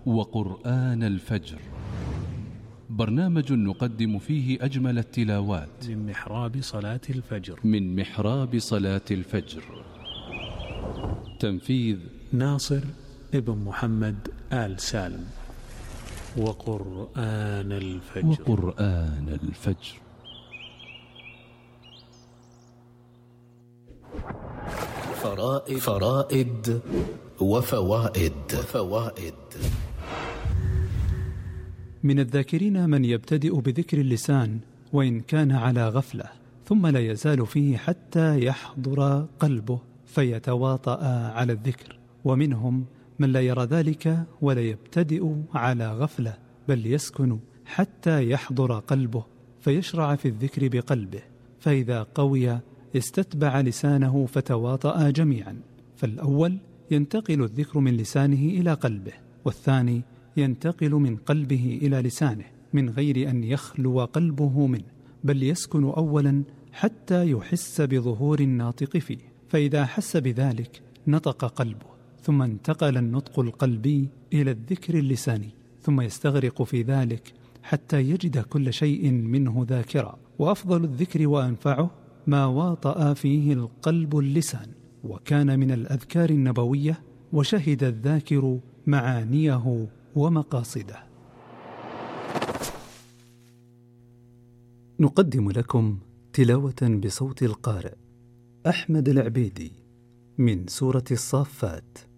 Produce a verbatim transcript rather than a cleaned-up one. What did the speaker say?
وقرآن الفجر، برنامج نقدم فيه أجمل التلاوات من محراب صلاة الفجر من محراب صلاة الفجر. تنفيذ ناصر ابن محمد آل سالم. وقرآن الفجر وقرآن الفجر. فرائد, فرائد وفوائد, وفوائد من الذاكرين من يبتدئ بذكر اللسان وإن كان على غفلة، ثم لا يزال فيه حتى يحضر قلبه فيتواطأ على الذكر، ومنهم من لا يرى ذلك ولا يبتدئ على غفلة، بل يسكن حتى يحضر قلبه فيشرع في الذكر بقلبه، فإذا قوي استتبع لسانه فتواطأ جميعا. فالأول ينتقل الذكر من لسانه إلى قلبه، والثاني ينتقل من قلبه إلى لسانه من غير أن يخلو قلبه منه، بل يسكن أولا حتى يحس بظهور الناطق فيه، فإذا حس بذلك نطق قلبه، ثم انتقل النطق القلبي إلى الذكر اللساني، ثم يستغرق في ذلك حتى يجد كل شيء منه ذاكرا. وأفضل الذكر وأنفعه ما واطأ فيه القلب اللسان، وكان من الأذكار النبوية، وشهد الذاكر معانيه ومقاصده. نقدم لكم تلاوة بصوت القارئ أحمد العبيدي من سورة الصافات.